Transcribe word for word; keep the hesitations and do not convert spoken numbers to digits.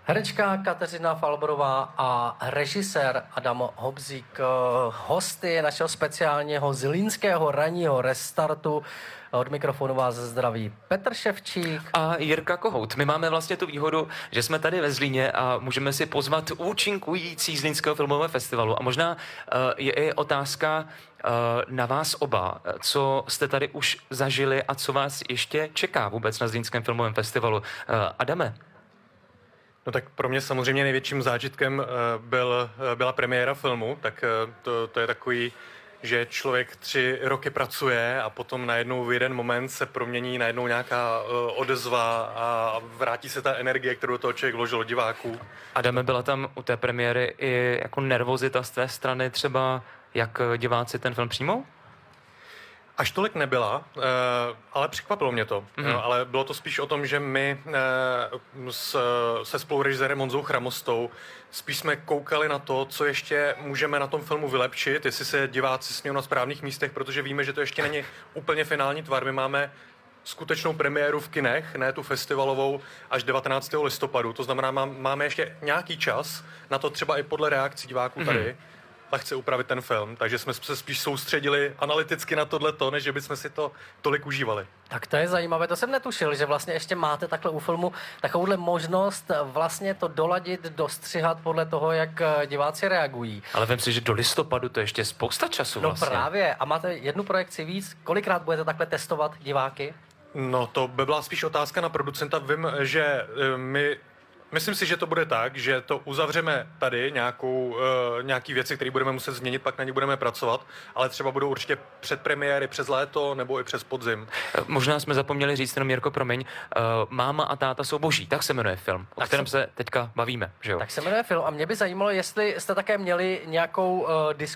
Herečka Kateřina Falborová a režisér Adam Hobzík, hosty našeho speciálního zlínského ranního restartu. Od mikrofonu vás zdraví Petr Ševčík a Jirka Kohout. My máme vlastně tu výhodu, že jsme tady ve Zlíně a můžeme si pozvat účinkující Zlínského filmového festivalu. A možná uh, je i otázka uh, na vás oba, co jste tady už zažili a co vás ještě čeká vůbec na Zlínském filmovém festivalu. Uh, Adame? No tak pro mě samozřejmě největším zážitkem uh, byl, uh, byla premiéra filmu, tak uh, to, to je takový, že člověk tři roky pracuje a potom najednou v jeden moment se promění najednou nějaká uh, odezva a vrátí se ta energie, kterou do toho člověk vložil od diváků. Adame, byla tam u té premiéry i jako nervozita z té strany třeba, jak diváci ten film přijmou? Až tolik nebyla, ale překvapilo mě to. Mm-hmm. Ale bylo to spíš o tom, že my s, se spolurežisérem Honzou Chramostou spíš jsme koukali na to, co ještě můžeme na tom filmu vylepšit, jestli se diváci smějou na správných místech, protože víme, že to ještě není úplně finální tvar. My máme skutečnou premiéru v kinech, ne tu festivalovou, až devatenáctého listopadu. To znamená, máme ještě nějaký čas na to, třeba i podle reakcí diváků tady, mm-hmm. lehce upravit ten film, takže jsme se spíš soustředili analyticky na tohleto, než že bychom si to tolik užívali. Tak to je zajímavé, to jsem netušil, že vlastně ještě máte takhle u filmu takovouhle možnost vlastně to doladit, dostřihat podle toho, jak diváci reagují. Ale vem si, že do listopadu to je ještě spousta času vlastně. No právě, a máte jednu projekci víc, kolikrát budete takhle testovat diváky? No to by byla spíš otázka na producenta, vím, že my Myslím si, že to bude tak, že to uzavřeme tady nějakou, uh, nějaký věci, které budeme muset změnit, pak na ně budeme pracovat, ale třeba budou určitě předpremiéry přes léto nebo i přes podzim. Možná jsme zapomněli říct, jenom Jirko, promiň, uh, Máma a táta jsou boží, tak se jmenuje film, o tak kterém se teďka bavíme, že jo? Tak se jmenuje film a mě by zajímalo, jestli jste také měli nějakou uh, diskusi